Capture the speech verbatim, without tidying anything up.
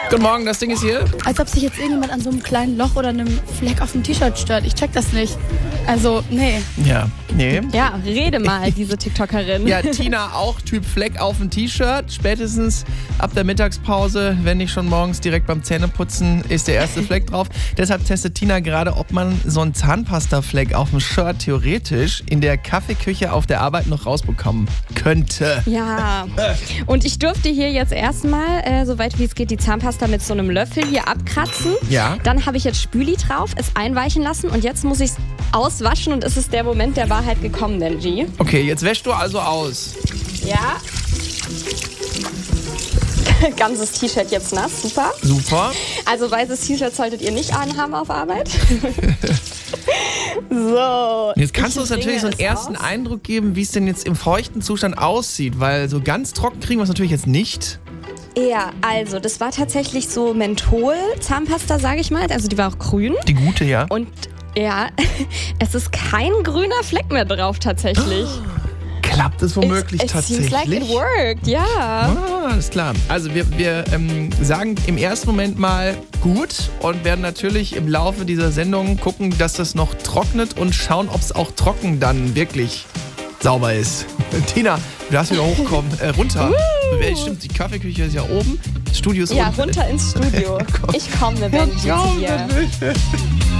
Guten Morgen, das Ding ist hier. Als ob sich jetzt irgendjemand an so einem kleinen Loch oder einem Fleck auf dem T-Shirt stört. Ich check das nicht. Also, nee. Ja, nee. Ja, rede mal, diese TikTokerin. Ja, Tina auch, Typ Fleck auf dem T-Shirt. Spätestens ab der Mittagspause, wenn nicht schon morgens direkt beim Zähneputzen, ist der erste Fleck drauf. Deshalb testet Tina gerade, ob man so einen Zahnpasta-Fleck auf dem Shirt theoretisch in der Kaffeeküche auf der Arbeit noch rausbekommen könnte. Ja, und ich durfte hier jetzt erstmal, äh, soweit wie es geht, die Zahnpasta mit so einem Löffel hier abkratzen. Ja. Dann habe ich jetzt Spüli drauf, es einweichen lassen und jetzt muss ich es auswaschen und es ist der Moment der Wahrheit gekommen, Benji. Okay, jetzt wäschst du also aus. Ja. Ganzes T-Shirt jetzt nass, super. Super. Also weißes T-Shirt solltet ihr nicht anhaben auf Arbeit. So. Jetzt kannst du uns ich natürlich so einen bringe es ersten aus. Eindruck geben, wie es denn jetzt im feuchten Zustand aussieht, weil so ganz trocken kriegen wir es natürlich jetzt nicht. Ja, also das war tatsächlich so Menthol-Zahnpasta, sage ich mal. Also die war auch grün. Die gute, ja. Und ja, es ist kein grüner Fleck mehr drauf tatsächlich. Klappt es womöglich it, it tatsächlich? Seems like it worked, ja. Ah, alles klar. Also wir, wir ähm, sagen im ersten Moment mal gut und werden natürlich im Laufe dieser Sendung gucken, dass das noch trocknet und schauen, ob es auch trocken dann wirklich sauber ist. Tina, du darfst wieder hochkommen, äh, runter. Uh. Stimmt, die Kaffeeküche ist ja oben, das Studio ist Ja, unten. runter ins Studio. Ich komme, Benji, zu dir.